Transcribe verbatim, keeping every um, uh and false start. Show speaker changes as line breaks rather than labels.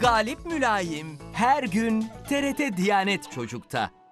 Galip Mülayim her gün T R T Diyanet Çocuk'ta.